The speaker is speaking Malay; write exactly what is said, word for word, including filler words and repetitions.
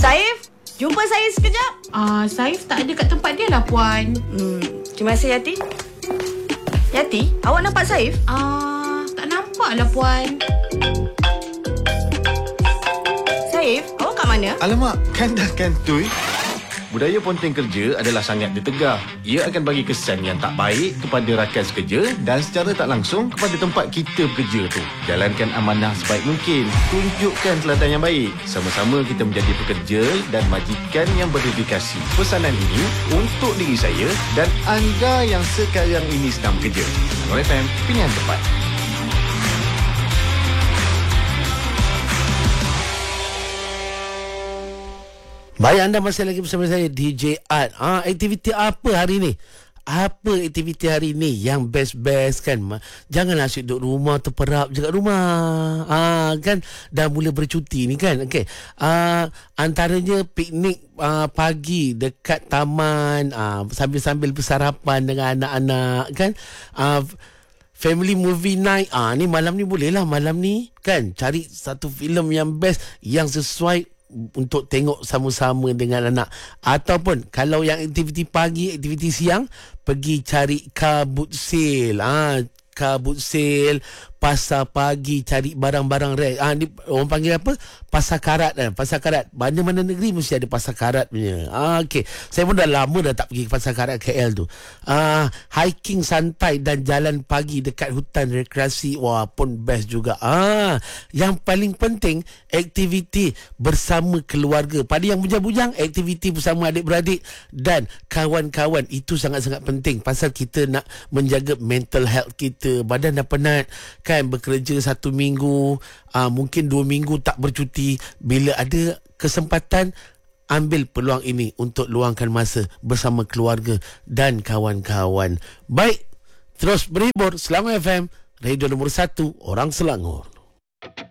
Saif, jumpa saya sekejap. Ah, uh, Saif tak ada kat tempat dia lah, Puan. Hmm, terima kasih, Yati. Yati, awak nampak Saif? Ah, uh, tak nampak lah, Puan. Saif, awak kat mana? Alamak, kan dah kantoi. Budaya ponteng kerja adalah sangat ditegah. Ia akan bagi kesan yang tak baik kepada rakan sekerja dan secara tak langsung kepada tempat kita bekerja tu. Jalankan amanah sebaik mungkin. Tunjukkan teladan yang baik. Sama-sama kita menjadi pekerja dan majikan yang berdedikasi. Pesanan ini untuk diri saya dan anda yang sekarang ini sedang bekerja. Anwar F M, pilihan tepat. Baik, anda masih lagi bersama saya D J Art. Ah, aktiviti apa hari ni? Apa aktiviti hari ni yang best-best kan? Janganlah asyik duduk rumah terperap je kat rumah. Ah, kan dah mula bercuti ni kan. Okey. Ah, antaranya piknik ah, pagi dekat taman, ah, sambil-sambil bersarapan dengan anak-anak kan. Ah, family movie night. Ah, ni malam ni boleh lah malam ni kan. Cari satu filem yang best yang sesuai untuk tengok sama-sama dengan anak. Ataupun kalau yang aktiviti pagi, aktiviti siang, pergi cari car boot sale. Ah, car boot sale, pasar pagi, cari barang-barang rare. Ah, ni orang panggil apa? Pasar karat kan. Pasar karat. Mana-mana negeri mesti ada pasar karat punya. Ah, okey. Saya pun dah lama dah tak pergi ke pasar karat K L tu. Ah, hiking santai dan jalan pagi dekat hutan rekreasi. Wah, pun best juga. Ah, yang paling penting aktiviti bersama keluarga. Pada yang bujang-bujang, aktiviti bersama adik-beradik dan kawan-kawan. Itu sangat-sangat penting pasal kita nak menjaga mental health kita. Badan dah penat kan, bekerja satu minggu, uh, mungkin dua minggu tak bercuti. Bila ada kesempatan, ambil peluang ini untuk luangkan masa bersama keluarga dan kawan-kawan. Baik, terus berhibur. Selangor F M, radio nombor satu, orang Selangor.